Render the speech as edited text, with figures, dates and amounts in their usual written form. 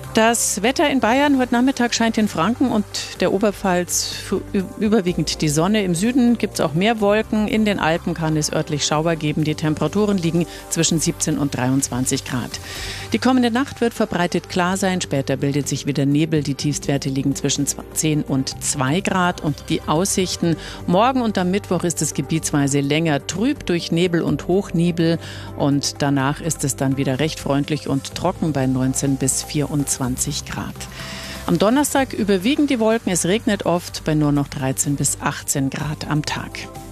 Das Wetter in Bayern heute Nachmittag scheint in Franken und der Oberpfalz überwiegend die Sonne. Im Süden gibt es auch mehr Wolken. In den Alpen kann es örtlich Schauer geben. Die Temperaturen liegen zwischen 17 und 23 Grad. Die kommende Nacht wird verbreitet klar sein. Später bildet sich wieder Nebel. Die Tiefstwerte liegen zwischen 10 und 2 Grad. Und die Aussichten: Morgen und am Mittwoch ist es gebietsweise länger trüb durch Nebel und Hochnebel. Und danach ist es dann wieder recht freundlich und trocken bei 19 bis 24 Grad. Am Donnerstag überwiegen die Wolken, es regnet oft bei nur noch 13 bis 18 Grad am Tag.